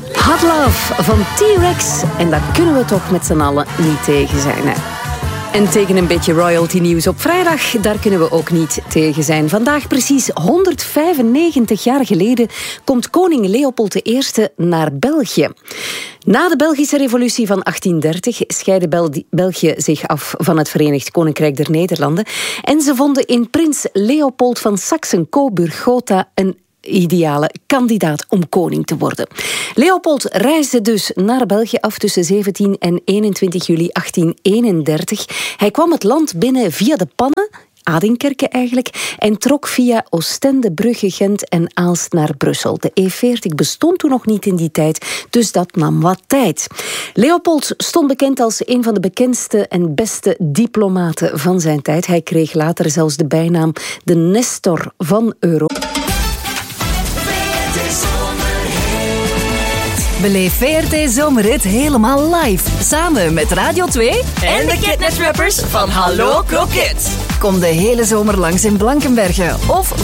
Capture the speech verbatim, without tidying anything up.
Hot Love van T-Rex. En daar kunnen we toch met z'n allen niet tegen zijn, hè? En tegen een beetje royalty nieuws op vrijdag, daar kunnen we ook niet tegen zijn. Vandaag precies honderdvijfennegentig jaar geleden komt koning Leopold de Eerste naar België. Na de Belgische revolutie van achttien dertig scheidde Bel- België zich af van het Verenigd Koninkrijk der Nederlanden. En ze vonden in prins Leopold van Saxe-Coburg-Gotha een ideale kandidaat om koning te worden. Leopold reisde dus naar België af tussen zeventien en eenentwintig juli achttien eenendertig. Hij kwam het land binnen via de Pannen, Adinkerke eigenlijk, en trok via Oostende, Brugge, Gent en Aalst naar Brussel. De E veertig bestond toen nog niet in die tijd, dus dat nam wat tijd. Leopold stond bekend als een van de bekendste en beste diplomaten van zijn tijd. Hij kreeg later zelfs de bijnaam de Nestor van Europa. Beleef V R T Zomerhit helemaal live. Samen met Radio twee en de Kidnet Rappers van Hallo Kroket. Kom de hele zomer langs in Blankenberge of